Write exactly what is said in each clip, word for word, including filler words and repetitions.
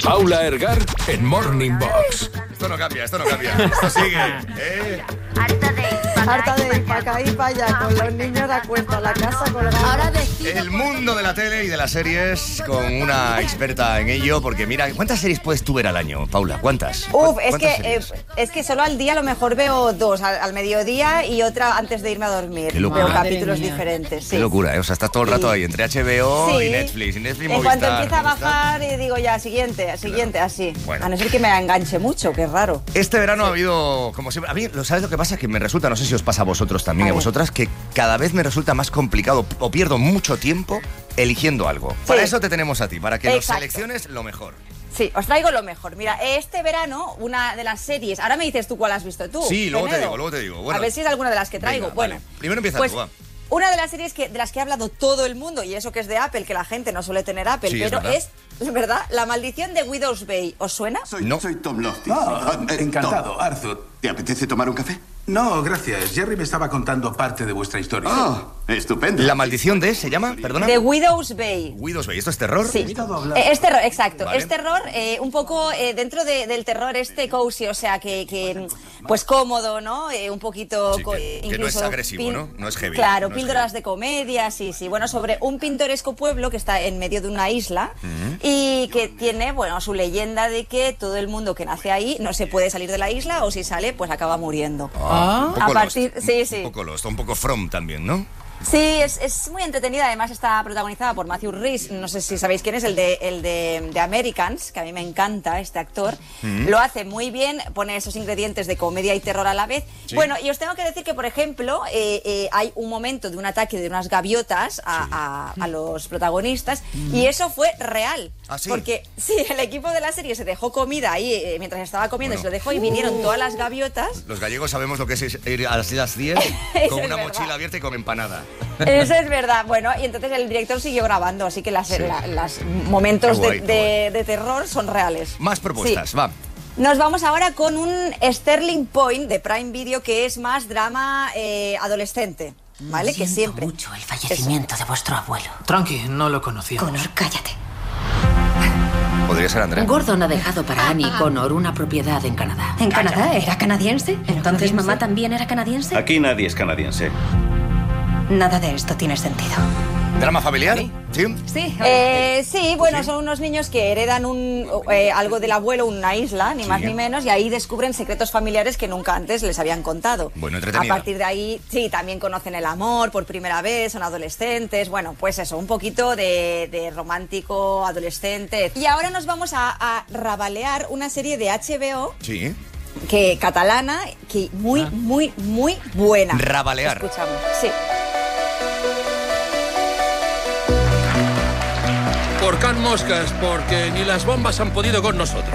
Paula Ergar en Morning Box. Esto no cambia, esto no cambia. Esto sigue. ¿eh? Harta de ir para Harta de ir para acá y para allá, con los niños a cuesta, la casa colgada. Ahora decido. El mundo de la tele y de las series con una experta en ello, porque mira, ¿cuántas series puedes tú ver al año, Paula? ¿Cuántas? Uf, es que, ¿Cuántas eh, series? es que solo al día a lo mejor veo dos, al, al mediodía y otra antes de irme a dormir. Qué locura. Veo Madre capítulos mía. diferentes, sí. Qué locura, ¿eh? O sea, estás todo el rato ahí entre H B O Sí. y Netflix. Y Netflix, En Movistar, cuanto empieza a Movistar. bajar, y digo ya, siguiente, siguiente, así. Bueno. A no ser que me enganche mucho, que es raro. Este verano ha habido, como siempre, a mí, ¿sabes lo que pasa? Que me resulta, no sé si os pasa a vosotros también, A a, ver. vosotras, que cada vez me resulta más complicado o pierdo mucho tiempo eligiendo algo. Para eso te tenemos a ti, para que nos Exacto. selecciones lo mejor. Sí, os traigo lo mejor. Mira, este verano, una de las series... Ahora me dices tú cuál has visto tú. Sí, luego te Penedo. digo, luego te digo. Bueno, a ver si es alguna de las que traigo. venga, bueno, vale. Primero empieza pues, tú, va. Una de las series que, de las que ha hablado todo el mundo, y eso que es de Apple, que la gente no suele tener Apple, Sí, es pero verdad. es, es verdad, La Maldición de Widow's Bay. ¿Os suena? Soy, No. soy Tom Lofty. Ah, Eh, encantado, Tom, Arthur. ¿te apetece tomar un café? No, gracias. Jerry me estaba contando parte de vuestra historia. Ah, estupendo. La maldición de, ¿se llama? Perdona. De Widow's Bay. Widow's Bay, ¿esto es terror? Sí, Evitado hablar. Eh, es terror, exacto. Vale. Es terror, eh, un poco eh, dentro de- del terror este cozy, o sea, que, que, pues cómodo, ¿no? Eh, un poquito... Sí, co- que- que incluso no es agresivo, pin- ¿no? No es heavy, Claro, no es píldoras heavy. de comedia, sí, sí. Bueno, sobre un pintoresco pueblo que está en medio de una isla y que tiene, bueno, su leyenda de que todo el mundo que nace ahí no se puede salir de la isla o si sale, pues acaba muriendo. Ah, un poco A partir- Lost, sí, un sí. poco Lost, un poco From también, ¿no? Sí, es, es muy entretenida, además está protagonizada por Matthew Rhys, no sé si sabéis quién es, el de, el de, de Americans, que a mí me encanta este actor, lo hace muy bien, pone esos ingredientes de comedia y terror a la vez. Sí. Bueno, y os tengo que decir que, por ejemplo, eh, eh, hay un momento de un ataque de unas gaviotas a, a- a los protagonistas y eso fue real. ¿Ah, sí? Porque sí, el equipo de la serie se dejó comida ahí eh, mientras estaba comiendo, Bueno. se lo dejó y vinieron todas las gaviotas. Los gallegos sabemos lo que es ir a las diez Eso con es una verdad. mochila abierta y con empanada. Eso es verdad. Bueno, y entonces el director siguió grabando, así que las, la- las momentos Qué guay, de, qué de- de terror son reales. Más propuestas, Sí. va. Nos vamos ahora con un Sterling Point de Prime Video que es más drama eh, adolescente, ¿vale? Que Siento siempre. mucho el fallecimiento de vuestro abuelo. Tranqui, no lo conocía. Connor, cállate. Podría ser Andrea. Gordon ha dejado para Annie Connor una propiedad en Canadá. ¿En Canadá? ¿Era canadiense? ¿Entonces mamá también era canadiense? Aquí nadie es canadiense. Nada de esto tiene sentido. ¿Drama familiar? Sí. Sí, eh, sí, bueno, son unos niños que heredan un, eh, algo del abuelo, una isla, ni más ni menos, y ahí descubren secretos familiares que nunca antes les habían contado. Bueno, A entretenida. partir de ahí, sí, también conocen el amor por primera vez, son adolescentes, bueno, pues eso, un poquito de, de romántico adolescente. Y ahora nos vamos a, a rabalear una serie de H B O Sí. que catalana, que muy, muy, muy buena. Rabalear. Escuchamos, sí. Por Can Moscas, porque ni las bombas han podido con nosotros.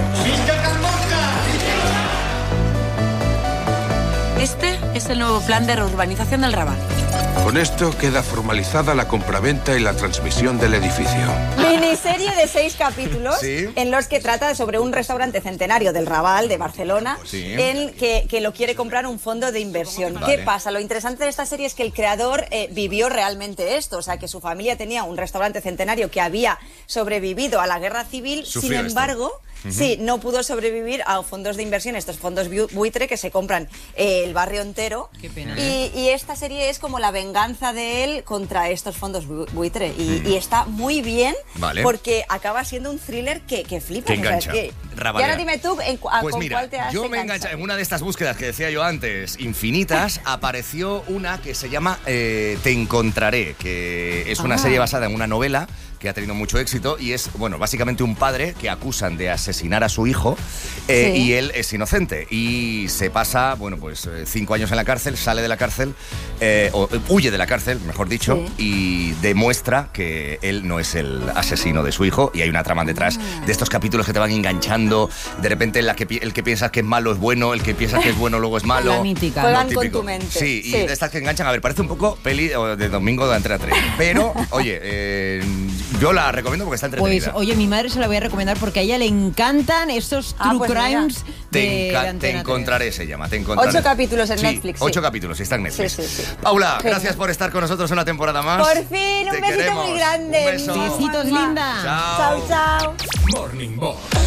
Este es el nuevo plan de reurbanización del Raval. Con esto queda formalizada la compraventa y la transmisión del edificio. Miniserie de seis capítulos Sí. en los que trata sobre un restaurante centenario del Raval, de Barcelona, Sí. en que, que lo quiere comprar un fondo de inversión. Vale. ¿Qué pasa? Lo interesante de esta serie es que el creador eh, vivió realmente esto, o sea, que su familia tenía un restaurante centenario que había sobrevivido a la guerra civil, Sufrió sin esto. embargo... Sí, no pudo sobrevivir a fondos de inversión, estos fondos bu- buitre que se compran eh, el barrio entero. Qué pena. Y, y esta serie es como la venganza de él contra estos fondos bu- buitre. Y, y está muy bien Vale. porque acaba siendo un thriller que, que flipas. Que o sea, engancha. es que- Y Rabalear. ahora dime tú en, cu- a- Pues con mira, cuál te has yo me enganchado. enganché en una de estas búsquedas que decía yo antes, infinitas, apareció una que se llama eh, Te encontraré, que es una Ah. serie basada en una novela que ha tenido mucho éxito y es, bueno, básicamente un padre que acusan de asesinar a su hijo eh, Sí. y él es inocente y se pasa, bueno, pues eh, cinco años en la cárcel, sale de la cárcel, eh, o eh, huye de la cárcel, mejor dicho, Sí. y demuestra que él no es el asesino de su hijo y hay una trama detrás Ah. de estos capítulos que te van enganchando, de repente la que, pi- el que piensas que es malo es bueno, el que piensas que es bueno luego es malo. La mítica. Lo Juegan con típico. tu mente. Sí, y Sí. de estas que enganchan, a ver, parece un poco peli o de domingo de Antena tres, pero, oye, eh, yo la recomiendo porque está entretenida. Pues, oye, mi madre se la voy a recomendar porque a ella le encantan estos Ah, true pues mira. crimes Te, de, enca- de te Antena encontraré, se llama, te encontraré. Ocho capítulos en Sí, Netflix, sí. Ocho capítulos, sí, está en Netflix. Sí, sí, sí. Paula, Genial. gracias por estar con nosotros una temporada más. Por fin, un Te besito queremos. muy grande. Un beso. Besitos, linda. Chao. Chao, chao. Morning Box.